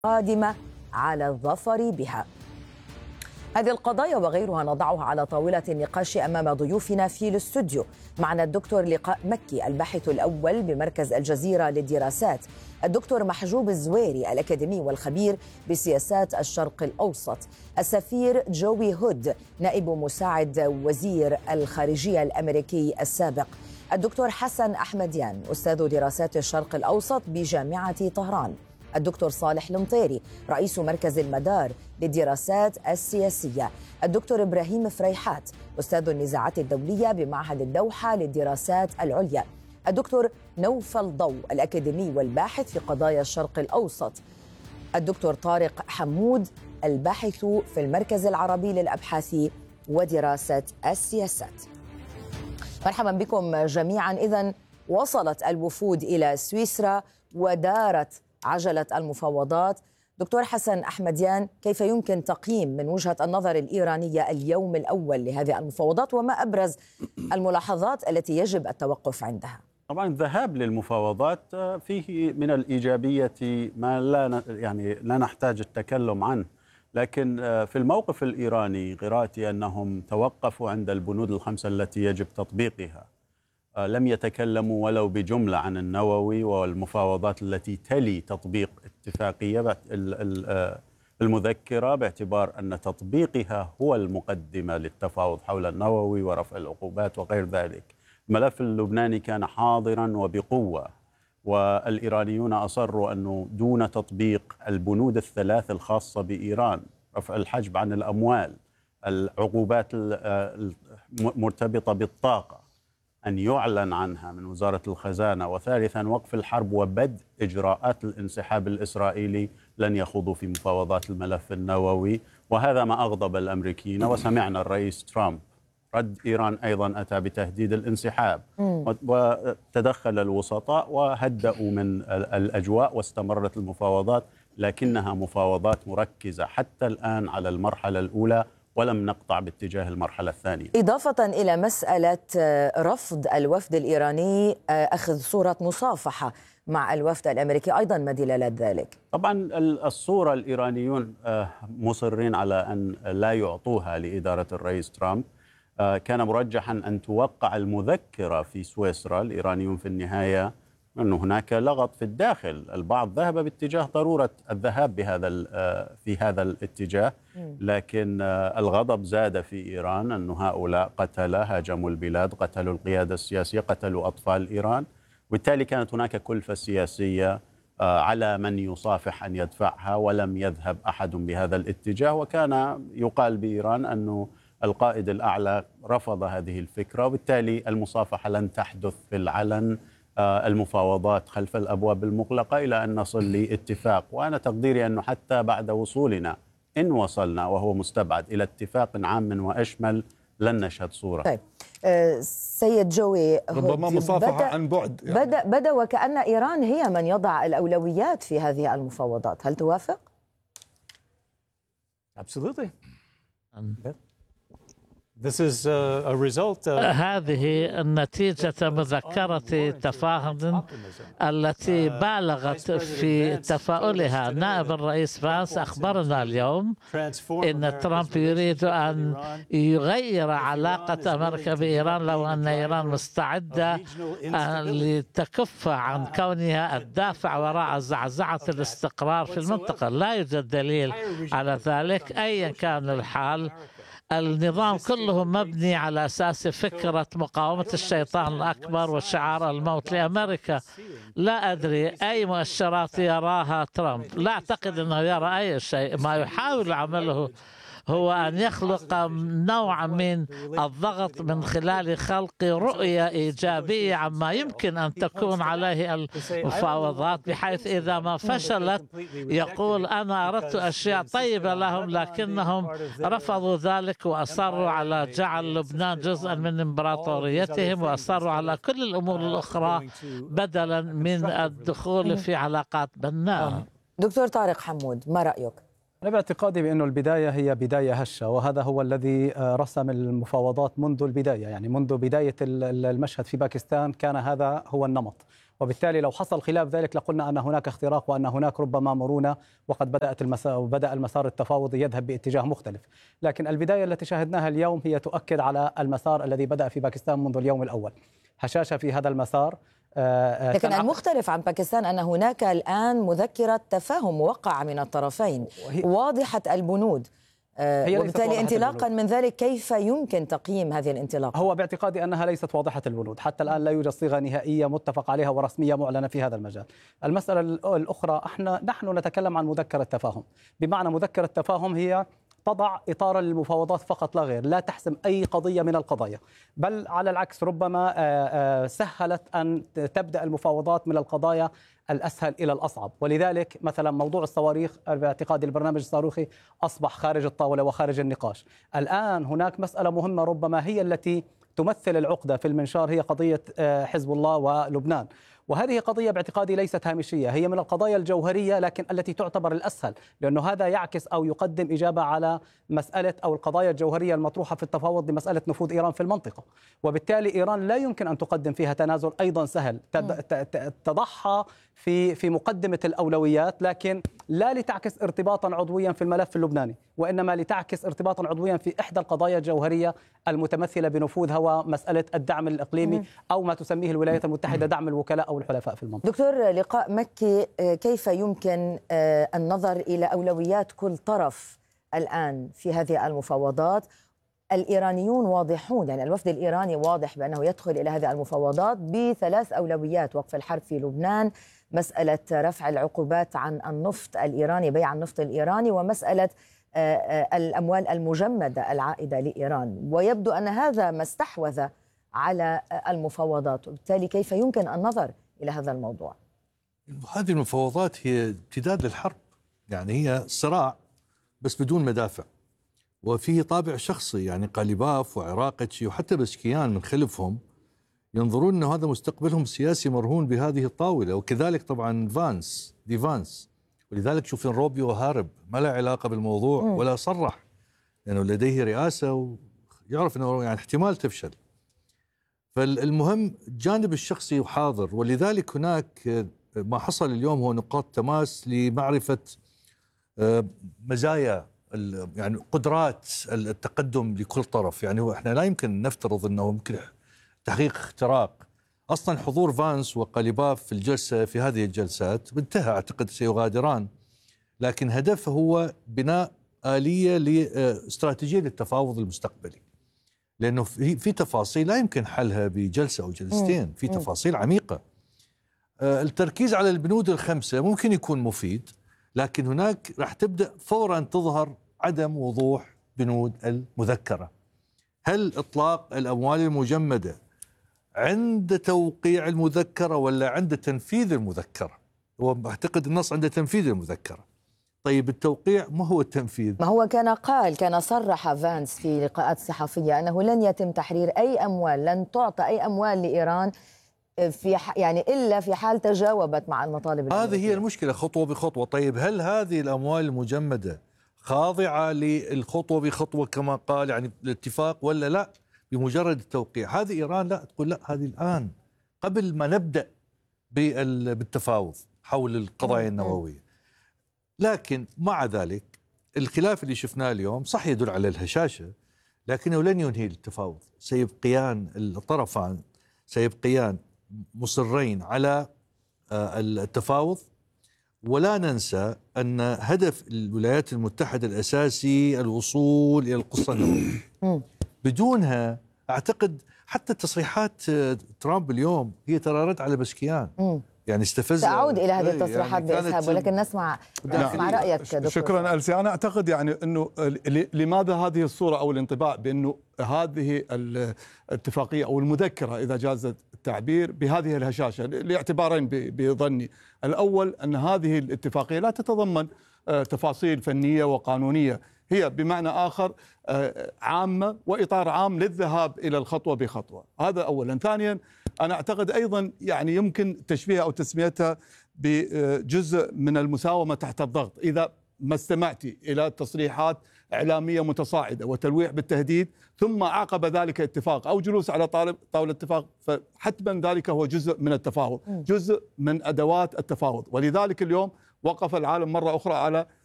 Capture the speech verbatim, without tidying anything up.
قادمة على الظفر بها. هذه القضايا وغيرها نضعها على طاولة النقاش أمام ضيوفنا في الاستوديو. معنا الدكتور لقاء مكي الباحث الأول بمركز الجزيرة للدراسات، الدكتور محجوب الزويري الأكاديمي والخبير بسياسات الشرق الأوسط، السفير جوي هود نائب مساعد وزير الخارجية الأمريكي السابق، الدكتور حسن أحمديان أستاذ دراسات الشرق الأوسط بجامعة طهران، الدكتور صالح المطيري رئيس مركز المدار للدراسات السياسية، الدكتور إبراهيم فريحات أستاذ النزاعات الدولية بمعهد الدوحة للدراسات العليا، الدكتور نوفل ضو الأكاديمي والباحث في قضايا الشرق الأوسط، الدكتور طارق حمود الباحث في المركز العربي للأبحاث ودراسة السياسات. مرحبا بكم جميعا. إذن وصلت الوفود إلى سويسرا ودارت عجلة المفاوضات. دكتور حسن أحمديان، كيف يمكن تقييم من وجهة النظر الإيرانية اليوم الأول لهذه المفاوضات، وما أبرز الملاحظات التي يجب التوقف عندها؟ طبعا الذهاب للمفاوضات فيه من الإيجابية ما لا يعني لا نحتاج التكلم عنه، لكن في الموقف الإيراني قراءتي أنهم توقفوا عند البنود الخمسة التي يجب تطبيقها. لم يتكلموا ولو بجملة عن النووي والمفاوضات التي تلي تطبيق اتفاقية المذكرة، باعتبار أن تطبيقها هو المقدمة للتفاوض حول النووي ورفع العقوبات وغير ذلك. الملف اللبناني كان حاضرا وبقوة، والإيرانيون أصروا أنه دون تطبيق البنود الثلاث الخاصة بإيران، رفع الحجب عن الأموال، العقوبات المرتبطة بالطاقة أن يعلن عنها من وزارة الخزانة، وثالثا وقف الحرب وبدء إجراءات الانسحاب الإسرائيلي، لن يخوضوا في مفاوضات الملف النووي. وهذا ما أغضب الأمريكيين، وسمعنا الرئيس ترامب رد إيران أيضا أتى بتهديد الانسحاب، وتدخل الوسطاء وهدأوا من الأجواء واستمرت المفاوضات، لكنها مفاوضات مركزة حتى الآن على المرحلة الأولى، ولم نقطع باتجاه المرحلة الثانية. إضافة إلى مسألة رفض الوفد الإيراني أخذ صورة مصافحة مع الوفد الأمريكي، أيضا ما دلالات ذلك؟ طبعا الصورة الإيرانيون مصرين على أن لا يعطوها لإدارة الرئيس ترامب. كان مرجحا أن توقع المذكرة في سويسرا. الإيرانيون في النهاية أن هناك لغط في الداخل، البعض ذهب باتجاه ضرورة الذهاب بهذا في هذا الاتجاه، لكن الغضب زاد في إيران أن هؤلاء قتلة هاجموا البلاد، قتلوا القيادة السياسية، قتلوا أطفال إيران، وبالتالي كانت هناك كلفة سياسية على من يصافح أن يدفعها، ولم يذهب أحد بهذا الاتجاه. وكان يقال بإيران أنه القائد الأعلى رفض هذه الفكرة، وبالتالي المصافحة لن تحدث في العلن، المفاوضات خلف الأبواب المغلقة إلى أن نصل لاتفاق. وأنا تقديري أنه حتى بعد وصولنا، إن وصلنا وهو مستبعد، إلى اتفاق عام وأشمل، لن نشهد صورة. طيب أه سيد جوي، ربما مصافحة بدأ عن بعد يعني. بدأ, بدأ وكأن إيران هي من يضع الأولويات في هذه المفاوضات، هل توافق؟ Absolutely. This is a result of... هذه النتيجة مذكرة تفاهم التي بالغت في تفاؤلها. نائب الرئيس فانس أخبرنا اليوم إن ترامب يريد أن يغير علاقة أمريكا بإيران، لو أن إيران مستعدة لتكف عن كونها الدافع وراء زعزعة الاستقرار في المنطقة. لا يوجد دليل على ذلك أيا كان الحال. النظام كله مبني على أساس فكرة مقاومة الشيطان الأكبر وشعار الموت لأمريكا. لا أدري أي مؤشرات يراها ترامب، لا أعتقد أنه يرى أي شيء. ما يحاول عمله هو أن يخلق نوع من الضغط من خلال خلق رؤية إيجابية عما يمكن أن تكون عليه المفاوضات، بحيث إذا ما فشلت يقول أنا أردت أشياء طيبة لهم، لكنهم رفضوا ذلك وأصروا على جعل لبنان جزءا من إمبراطوريتهم، وأصروا على كل الأمور الأخرى بدلا من الدخول في علاقات بناءة. دكتور طارق حمود، ما رأيك؟ أنا باعتقادي بأن البداية هي بداية هشة، وهذا هو الذي رسم المفاوضات منذ البداية. يعني منذ بداية المشهد في باكستان كان هذا هو النمط، وبالتالي لو حصل خلاف ذلك لقلنا أن هناك اختراق وأن هناك ربما مرونة، وقد بدأت المسار وبدأ المسار التفاوضي يذهب باتجاه مختلف. لكن البداية التي شاهدناها اليوم هي تؤكد على المسار الذي بدأ في باكستان منذ اليوم الأول، هشاشة في هذا المسار. لكن المختلف عن باكستان أن هناك الآن مذكرة تفاهم موقعة من الطرفين واضحة البنود، وبالتالي انطلاقا من ذلك كيف يمكن تقييم هذه الانطلاقة؟ هو باعتقادي أنها ليست واضحة البنود، حتى الآن لا يوجد صيغة نهائية متفق عليها ورسمية معلنة في هذا المجال. المسألة الأخرى، احنا نحن نتكلم عن مذكرة تفاهم، بمعنى مذكرة تفاهم هي تضع إطارا للمفاوضات فقط لا غير، لا تحسم أي قضية من القضايا، بل على العكس ربما سهلت أن تبدأ المفاوضات من القضايا الأسهل إلى الأصعب. ولذلك مثلا موضوع الصواريخ باعتقادي البرنامج الصاروخي أصبح خارج الطاولة وخارج النقاش. الآن هناك مسألة مهمة ربما هي التي تمثل العقدة في المنشار، هي قضية حزب الله ولبنان، وهذه قضية باعتقادي ليست هامشية، هي من القضايا الجوهرية لكن التي تعتبر الأسهل، لأنه هذا يعكس أو يقدم إجابة على مسألة أو القضايا الجوهرية المطروحة في التفاوض لمسألة نفوذ إيران في المنطقة. وبالتالي إيران لا يمكن أن تقدم فيها تنازل أيضا سهل، تضحى في في مقدمة الأولويات، لكن لا لتعكس ارتباطا عضويا في الملف اللبناني، وإنما لتعكس ارتباطا عضويا في إحدى القضايا الجوهرية المتمثلة بنفوذها ومسألة الدعم الإقليمي أو ما تسميه الولايات المتحدة دعم الوكلاء أو الحلفاء في المنطقة. دكتور لقاء مكي، كيف يمكن النظر إلى أولويات كل طرف الآن في هذه المفاوضات؟ الإيرانيون واضحون، يعني الوفد الإيراني واضح بأنه يدخل إلى هذه المفاوضات بثلاث أولويات: وقف الحرب في لبنان، مسألة رفع العقوبات عن النفط الإيراني، بيع النفط الإيراني، ومسألة الأموال المجمدة العائدة لإيران. ويبدو أن هذا ما استحوذ على المفاوضات، وبالتالي كيف يمكن النظر إلى هذا الموضوع؟ هذه المفاوضات هي امتداد للحرب، يعني هي صراع بس بدون مدافع، وفيه طابع شخصي. يعني قاليباف وعراقتشي وحتى بسكيان من خلفهم ينظرون أن هذا مستقبلهم السياسي مرهون بهذه الطاولة، وكذلك طبعا فانس دي فانس. ولذلك شوفين روبيو هارب، ما له علاقة بالموضوع ولا صرح لأنه يعني لديه رئاسة ويعرف أنه يعني احتمال تفشل. فالمهم الجانب الشخصي وحاضر، ولذلك هناك ما حصل اليوم هو نقاط تماس لمعرفة مزايا يعني قدرات التقدم لكل طرف. يعني احنا لا يمكن نفترض أنه يمكن تحقيق اختراق. أصلا حضور فانس وقاليباف في الجلسة في هذه الجلسات انتهى، أعتقد سيغادران، لكن هدفه هو بناء آلية لاستراتيجية للتفاوض المستقبلي، لأنه في تفاصيل لا يمكن حلها بجلسة أو جلستين، في تفاصيل عميقة. التركيز على البنود الخمسة ممكن يكون مفيد، لكن هناك راح تبدأ فورا تظهر عدم وضوح بنود المذكرة. هل إطلاق الأموال المجمدة عند توقيع المذكرة ولا عند تنفيذ المذكرة؟ وأعتقد النص عند تنفيذ المذكرة. طيب التوقيع ما هو التنفيذ؟ ما هو كان قال كان صرح فانس في لقاءات صحفية أنه لن يتم تحرير أي أموال، لن تعطى أي أموال لإيران في يعني إلا في حال تجاوبت مع المطالب. هذه هي المشكلة، خطوة بخطوة. طيب هل هذه الأموال المجمدة خاضعة للخطوة بخطوة كما قال يعني الاتفاق ولا لا بمجرد التوقيع؟ هذه إيران لا تقول لا، هذه الآن قبل ما نبدأ بالتفاوض حول القضايا النووية. لكن مع ذلك الخلاف اللي شفناه اليوم صح يدل على الهشاشة، لكنه لن ينهي التفاوض. سيبقيان الطرفان سيبقيان مصرين على التفاوض، ولا ننسى أن هدف الولايات المتحدة الأساسي الوصول إلى القصة النووية. بدونها أعتقد حتى تصريحات ترامب اليوم هي ترى رد على بسكيان، يعني استفز. سأعود إلى هذه التصريحات يعني بإسهاب، ولكن نسمع نسمع رأيك دكتور. شكرا ألسي. أنا أعتقد يعني أنه لماذا هذه الصورة أو الانطباع بأنه هذه الاتفاقية أو المذكرة إذا جاز التعبير بهذه الهشاشة لاعتبارين بظني. الأول أن هذه الاتفاقية لا تتضمن تفاصيل فنية وقانونية، هي بمعنى آخر عامة وإطار عام للذهاب إلى الخطوة بخطوة. هذا أولا. ثانيا أنا أعتقد أيضا يعني يمكن تشبيهها أو تسميتها بجزء من المساومة تحت الضغط. إذا ما استمعت إلى تصريحات إعلامية متصاعدة وتلويح بالتهديد ثم عقب ذلك اتفاق أو جلوس على طاولة اتفاق، فحتما ذلك هو جزء من التفاوض، جزء من أدوات التفاوض. ولذلك اليوم وقف العالم مرة أخرى على